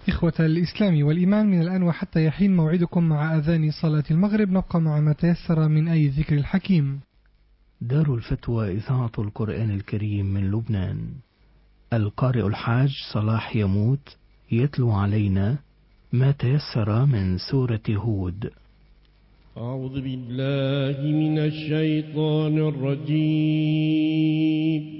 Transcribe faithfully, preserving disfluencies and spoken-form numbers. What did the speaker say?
إخوة الإسلام والإيمان، من الآن وحتى يحين موعدكم مع أذان صلاة المغرب، نبقى مع ما تيسر من أي ذكر الحكيم. دار الفتوى إذاعة القرآن الكريم من لبنان. القارئ الحاج صلاح يموت يتلو علينا ما تيسر من سورة هود. أعوذ بالله من الشيطان الرجيم.